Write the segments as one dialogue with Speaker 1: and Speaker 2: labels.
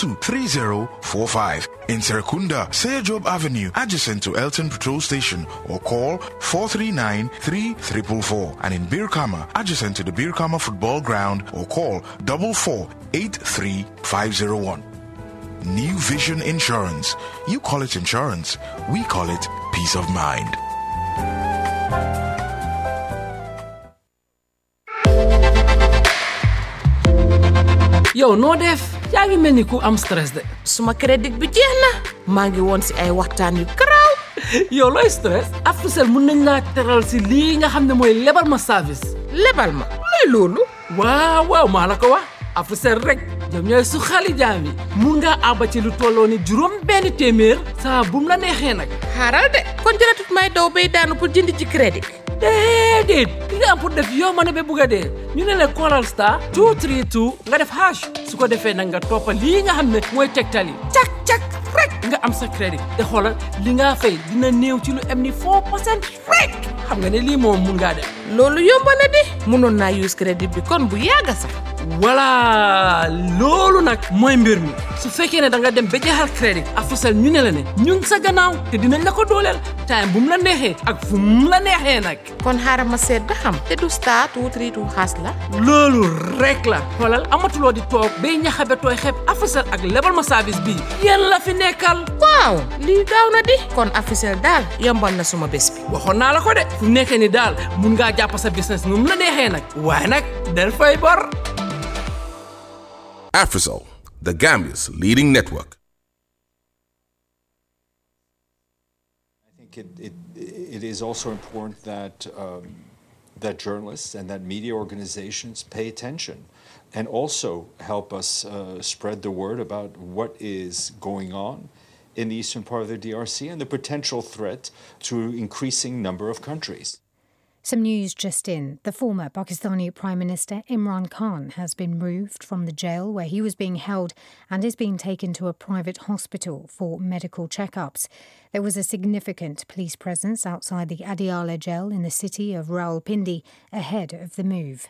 Speaker 1: 412-3045. In Serekunda, Seyajob Avenue, adjacent to Elton Patrol Station, or call 439-3444. And in Birkama, adjacent to the Birkama Football Ground, or call 4483501. New Vision Insurance. You call it insurance, we call it peace of mind.
Speaker 2: Yo, no def, yaa ngi mel ni ku am stress de.
Speaker 3: Suma crédit bi jeex na maa ngi woon si ay waxtaan yu garaaw.
Speaker 2: Yow looy stress? Africell mun nañ laa teral si lii nga xam ne mooy lebal ma service.
Speaker 3: Lebal ma looy loolu?
Speaker 2: waaw maa la ko wax. Africell rek ñoom ñooy su xali jaam yi mun ngaa àbba ci lu tolloo ni $500 saa bum la neexee nag.
Speaker 3: xaaral de kon jëratut may daw bay daanu pour jënd ci crédit.
Speaker 2: déedéet li nga am pour def yow ma ne ba bugg a dee ñu ne la callal star 232 nga def hash su ko defee nag nga toppa lii nga xam ne mooy tegtal yi cak rek nga am sa crédit te xoolal li nga fay dina néew ci lu am ni 4% rek xam nga ne lii moom mun ngaa def.
Speaker 3: loolu yomb na di mënoon naa use crédit bi kon bu yàgga sax.
Speaker 2: voilà loolu nag mooy mbir mi su fekkee ne da nga dem ba jeexal crédit Africell ñu ne la ne ñu ngi sa gannaaw te dinañ la ko dooleel time bu mu la neexee ak fu mu la neexee nag.
Speaker 3: kon xaaral ma seet ba xam te du star 232 xaas la.
Speaker 2: loolu rek la xoolal amatuloo di toog bay ñaxabe tooy xeeb Africell ak lebal ma service bii yéen la fi nekkal.
Speaker 3: waaw lii gaaw na di kon Africell daal yombal na suma bés bi.
Speaker 2: waxoon naa la ko de fu nekkee ni daal mun ngaa jàpp sa business nu mu la neexee nag waaye nag del fay bor.
Speaker 4: Africell, the Gambia's leading network.
Speaker 5: I think it is also important that that journalists and that media organizations pay attention and also help us spread the word about what is going on in the eastern part of the DRC and the potential threat to increasing number of countries.
Speaker 6: Some news just in. The former Pakistani Prime Minister Imran Khan has been removed from the jail where he was being held and is being taken to a private hospital for medical checkups. There was a significant police presence outside the Adiala jail in the city of Rawalpindi ahead of the move.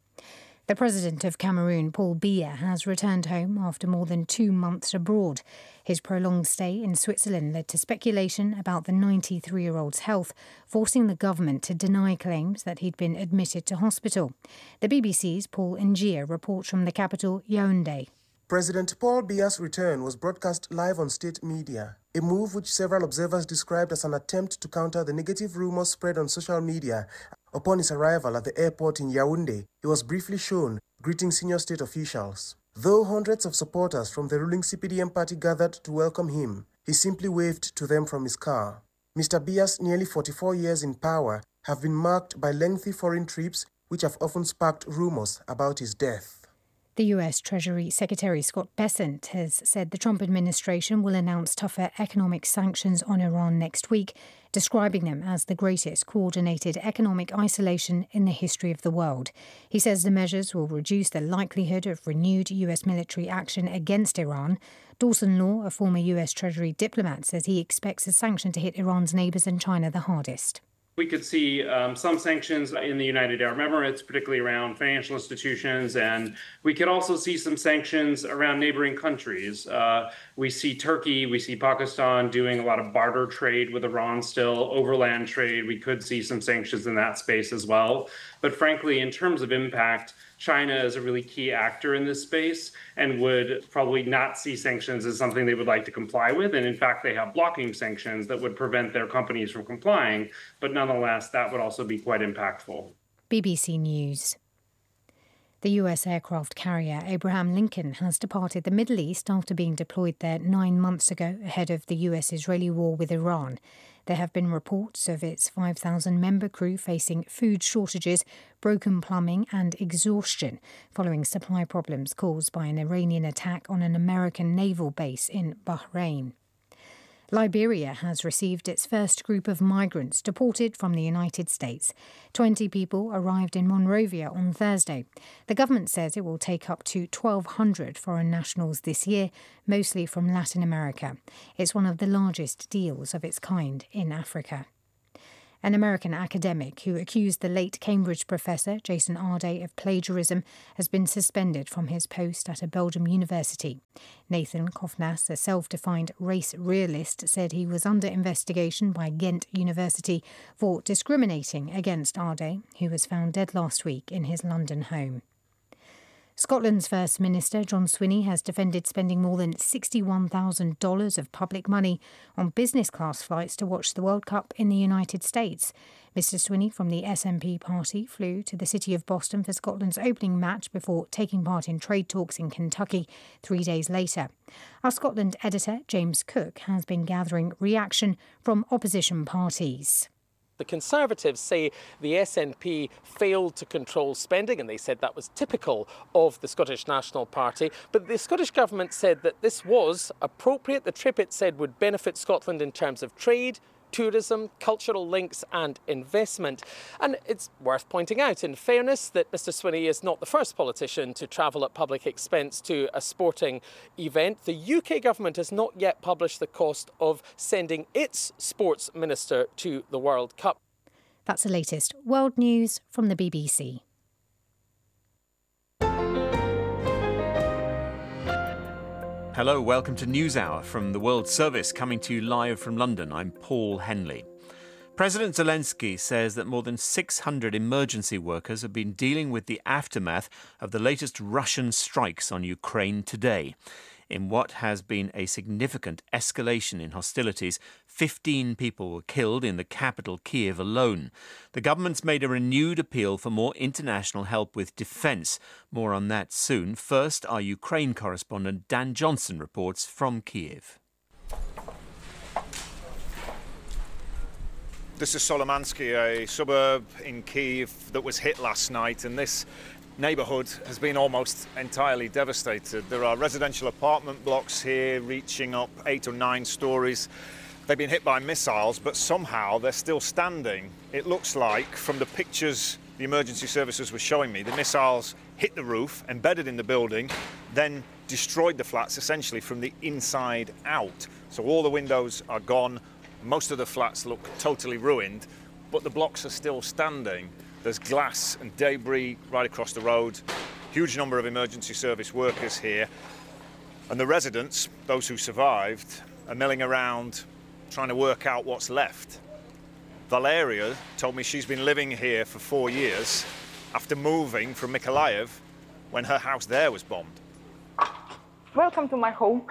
Speaker 6: The President of Cameroon, Paul Biya, has returned home after more than 2 months abroad. His prolonged stay in Switzerland led to speculation about the 93-year-old's health, forcing the government to deny claims that he'd been admitted to hospital. The BBC's Paul Njia reports from the capital, Yaoundé.
Speaker 7: President Paul Biya's return was broadcast live on state media, a move which several observers described as an attempt to counter the negative rumours spread on social media. Upon his arrival at the airport in Yaoundé, he was briefly shown greeting senior state officials. Though hundreds of supporters from the ruling CPDM party gathered to welcome him, he simply waved to them from his car. Mr. Biya's nearly 44 years in power have been marked by lengthy foreign trips which have often sparked rumours about his death.
Speaker 6: The US Treasury Secretary Scott Bessent has said the Trump administration will announce tougher economic sanctions on Iran next week, describing them as the greatest coordinated economic isolation in the history of the world. He says the measures will reduce the likelihood of renewed US military action against Iran. Dawson Law, a former US Treasury diplomat, says he expects the sanction to hit Iran's neighbours and China the hardest.
Speaker 8: We could see some sanctions in the United Arab Emirates, particularly around financial institutions, and we could also see some sanctions around neighboring countries. We see Turkey, we see Pakistan doing a lot of barter trade with Iran still, overland trade. We could see some sanctions in that space as well. But frankly, in terms of impact, China is a really key actor in this space and would probably not see sanctions as something they would like to comply with. And in fact, they have blocking sanctions that would prevent their companies from complying. But nonetheless, that would also be quite impactful.
Speaker 6: BBC News. The US aircraft carrier Abraham Lincoln has departed the Middle East after being deployed there 9 months ago ahead of the US-Israeli war with Iran. There have been reports of its 5,000-member crew facing food shortages, broken plumbing and exhaustion following supply problems caused by an Iranian attack on an American naval base in Bahrain. Liberia has received its first group of migrants deported from the United States. 20 people arrived in Monrovia on Thursday. The government says it will take up to 1,200 foreign nationals this year, mostly from Latin America. It's one of the largest deals of its kind in Africa. An American academic who accused the late Cambridge professor Jason Arday of plagiarism has been suspended from his post at a Belgium university. Nathan Kofnas, a self-defined race realist, said he was under investigation by Ghent University for discriminating against Arday, who was found dead last week in his London home. Scotland's First Minister, John Swinney, has defended spending more than $61,000 of public money on business-class flights to watch the World Cup in the United States. Mr Swinney from the SNP party flew to the city of Boston for Scotland's opening match before taking part in trade talks in Kentucky 3 days later. Our Scotland editor, James Cook, has been gathering reaction from opposition parties.
Speaker 9: The Conservatives say the SNP failed to control spending, and they said that was typical of the Scottish National Party. But the Scottish Government said that this was appropriate. The trip, it said, would benefit Scotland in terms of trade, tourism, cultural links and investment. And it's worth pointing out, in fairness, that Mr Swinney is not the first politician to travel at public expense to a sporting event. The UK government has not yet published the cost of sending its sports minister to the World Cup.
Speaker 6: That's the latest world news from the BBC.
Speaker 10: Hello, welcome to NewsHour from the World Service, coming to you live from London. I'm Paul Henley. President Zelensky says that more than 600 emergency workers have been dealing with the aftermath of the latest Russian strikes on Ukraine today. In what has been a significant escalation in hostilities, 15 people were killed in the capital, Kiev, alone. The government's made a renewed appeal for more international help with defence. More on that soon. First, our Ukraine correspondent Dan Johnson reports from Kiev.
Speaker 11: This is Solomansky, a suburb in Kiev that was hit last night, and this neighbourhood has been almost entirely devastated. There are residential apartment blocks here reaching up 8 or 9 stories. They've been hit by missiles, but somehow they're still standing. It looks like, from the pictures the emergency services were showing me, the missiles hit the roof, embedded in the building, then destroyed the flats essentially from the inside out. So all the windows are gone. Most of the flats look totally ruined, but the blocks are still standing. There's glass and debris right across the road. Huge number of emergency service workers here. And the residents, those who survived, are milling around trying to work out what's left. Valeria told me she's been living here for 4 years after moving from Mykolaiv when her house there was bombed.
Speaker 12: Welcome to my home.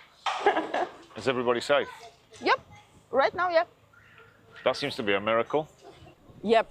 Speaker 11: Is everybody safe?
Speaker 12: Yep, right now, yep.
Speaker 11: That seems to be a miracle.
Speaker 12: Yep.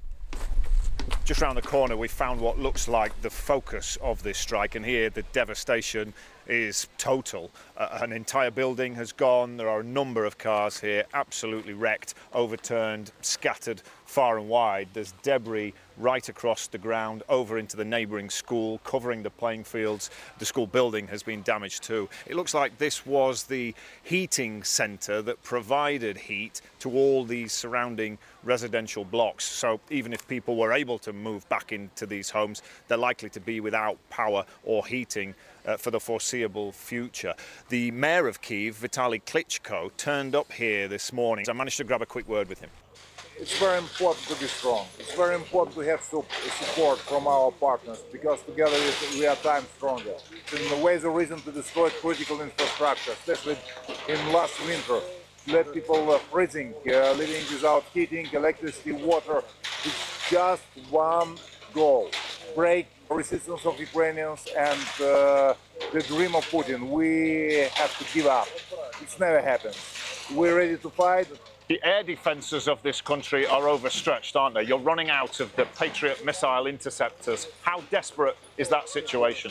Speaker 11: Just round the corner, we found what looks like the focus of this strike, and here the devastation is total. An entire building has gone. There are a number of cars here absolutely wrecked, overturned, scattered far and wide. There's debris right across the ground over into the neighbouring school, covering the playing fields. The school building has been damaged too. It looks like this was the heating centre that provided heat to all these surrounding residential blocks. So even if people were able to move back into these homes, they're likely to be without power or heating for the foreseeable future. The mayor of Kyiv, Vitaly Klitschko, turned up here this morning. I managed to grab a quick word with him.
Speaker 13: It's very important to be strong. It's very important to have support from our partners, because together we are times stronger. In the way, the reason to destroy critical infrastructure, especially in last winter, let people freezing, living without heating, electricity, water. It's just one goal: break resistance of Ukrainians and the dream of Putin. We have to give up. It's never happens. We're ready to fight.
Speaker 11: The air defences of this country are overstretched, aren't they? You're running out of the Patriot missile interceptors. How desperate is that situation?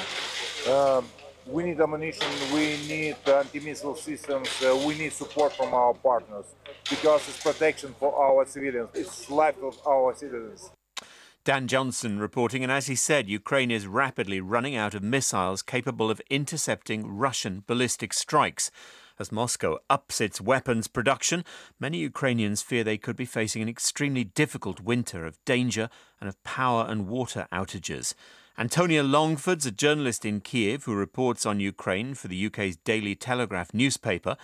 Speaker 13: We need ammunition, we need anti-missile systems, we need support from our partners, because it's protection for our civilians, it's life of our citizens.
Speaker 10: Dan Johnson reporting, and as he said, Ukraine is rapidly running out of missiles capable of intercepting Russian ballistic strikes. As Moscow ups its weapons production, many Ukrainians fear they could be facing an extremely difficult winter of danger and of power and water outages. Antonia Longford's a journalist in Kiev who reports on Ukraine for the UK's Daily Telegraph newspaper.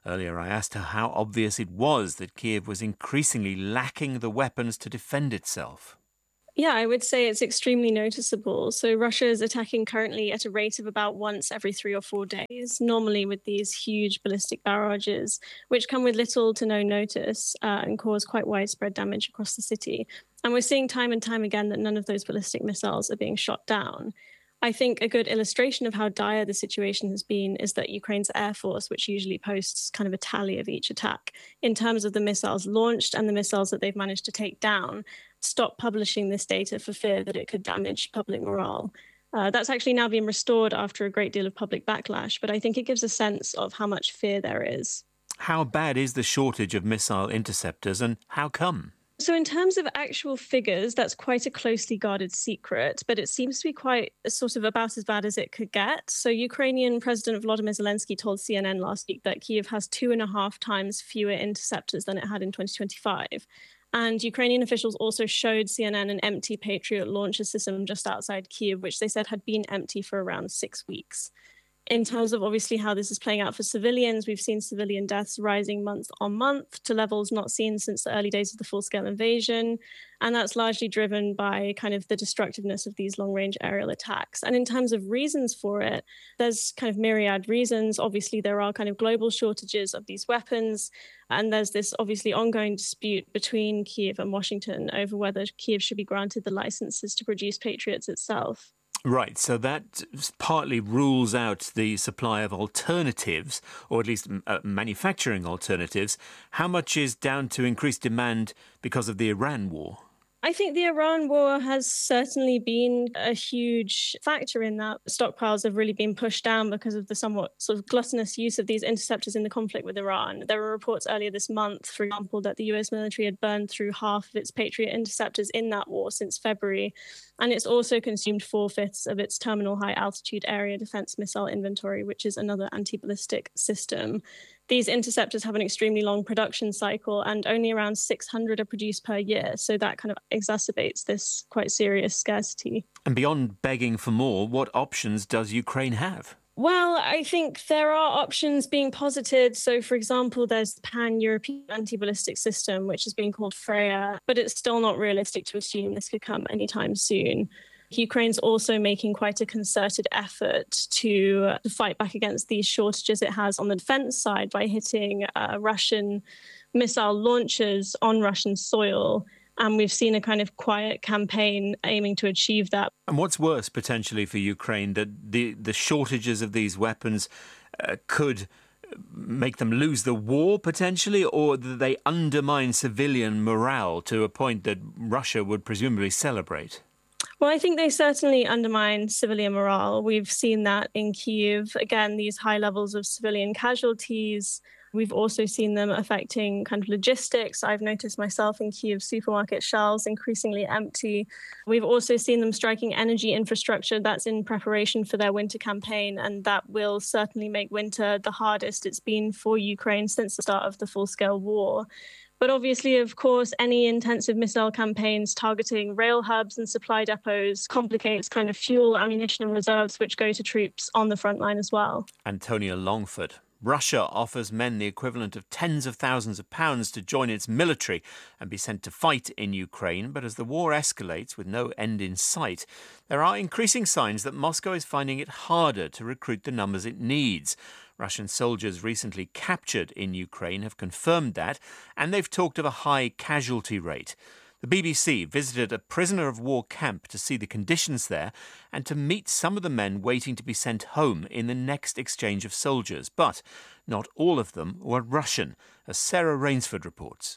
Speaker 10: Earlier, I asked her how obvious it was that Kiev was increasingly lacking the weapons to defend itself.
Speaker 14: Yeah, I would say it's extremely noticeable. So Russia is attacking currently at a rate of about once every 3 or 4 days, normally with these huge ballistic barrages, which come with little to no notice and cause quite widespread damage across the city. And we're seeing time and time again that none of those ballistic missiles are being shot down. I think a good illustration of how dire the situation has been is that Ukraine's Air Force, which usually posts kind of a tally of each attack, in terms of the missiles launched and the missiles that they've managed to take down, stopped publishing this data for fear that it could damage public morale. That's actually now been restored after a great deal of public backlash, but I think it gives a sense of how much fear there is.
Speaker 10: How bad is the shortage of missile interceptors and how come?
Speaker 14: So in terms of actual figures, that's quite a closely guarded secret, but it seems to be quite sort of about as bad as it could get. So Ukrainian President Volodymyr Zelensky told CNN last week that Kyiv has 2.5 times fewer interceptors than it had in 2025. And Ukrainian officials also showed CNN an empty Patriot launcher system just outside Kyiv, which they said had been empty for around 6 weeks. In terms of obviously how this is playing out for civilians, we've seen civilian deaths rising month on month to levels not seen since the early days of the full-scale invasion. And that's largely driven by kind of the destructiveness of these long-range aerial attacks. And in terms of reasons for it, there's kind of myriad reasons. Obviously, there are kind of global shortages of these weapons. And there's this obviously ongoing dispute between Kyiv and Washington over whether Kyiv should be granted the licenses to produce Patriots itself.
Speaker 10: Right, so that partly rules out the supply of alternatives, or at least manufacturing alternatives. How much is down to increased demand because of the Iran war?
Speaker 14: I think the Iran war has certainly been a huge factor in that. Stockpiles have really been pushed down because of the somewhat sort of gluttonous use of these interceptors in the conflict with Iran. There were reports earlier this month, for example, that the US military had burned through half of its Patriot interceptors in that war since February. And it's also consumed 4/5 of its terminal high altitude area defense missile inventory, which is another anti-ballistic system. These interceptors have an extremely long production cycle and only around 600 are produced per year. So that kind of exacerbates this quite serious scarcity.
Speaker 10: And beyond begging for more, what options does Ukraine have?
Speaker 14: Well, I think there are options being posited. So, for example, there's the pan-European anti-ballistic system, which is being called Freya, but it's still not realistic to assume this could come anytime soon. Ukraine's also making quite a concerted effort to fight back against these shortages it has on the defense side by hitting Russian missile launchers on Russian soil. And we've seen a kind of quiet campaign aiming to achieve that.
Speaker 10: And what's worse, potentially, for Ukraine, that the shortages of these weapons could make them lose the war, potentially, or that they undermine civilian morale to a point that Russia would presumably celebrate?
Speaker 14: Well, I think they certainly undermine civilian morale. We've seen that in Kyiv. Again, these high levels of civilian casualties. We've also seen them affecting kind of logistics. I've noticed myself in Kyiv supermarket shelves increasingly empty. We've also seen them striking energy infrastructure that's in preparation for their winter campaign, and that will certainly make winter the hardest it's been for Ukraine since the start of the full-scale war. But obviously, of course, any intensive missile campaigns targeting rail hubs and supply depots complicates kind of fuel, ammunition and reserves which go to troops on the front line as well.
Speaker 10: Antonia Longford. Russia offers men the equivalent of tens of thousands of pounds to join its military and be sent to fight in Ukraine. But as the war escalates with no end in sight, there are increasing signs that Moscow is finding it harder to recruit the numbers it needs. Russian soldiers recently captured in Ukraine have confirmed that, and they've talked of a high casualty rate. The BBC visited a prisoner of war camp to see the conditions there and to meet some of the men waiting to be sent home in the next exchange of soldiers. But not all of them were Russian, as Sarah Rainsford reports.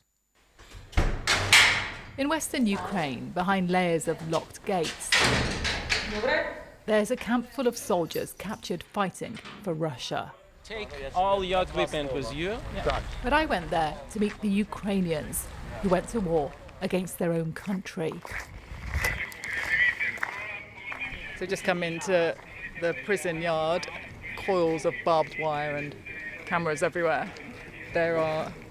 Speaker 15: In western Ukraine, behind layers of locked gates, there's a camp full of soldiers captured fighting for Russia.
Speaker 16: Take all your equipment with you. Yeah.
Speaker 15: But I went there to meet the Ukrainians who went to war against their own country.
Speaker 17: So just come into the prison yard, coils of barbed wire and cameras everywhere. There are